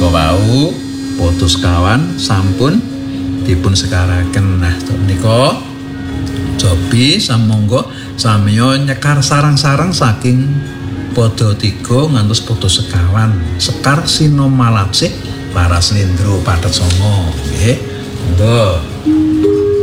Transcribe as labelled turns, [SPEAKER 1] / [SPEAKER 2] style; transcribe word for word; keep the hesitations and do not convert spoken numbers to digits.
[SPEAKER 1] menika wau putus kawan sampun dipun sekaraken. Nah menika Jobi samangga samiya nyekar sarang-sarang saking pada tiga ngantos putus sekawan. Sekar Sinomalapsih Laras Nindro Patet Songo nggih. Monggo.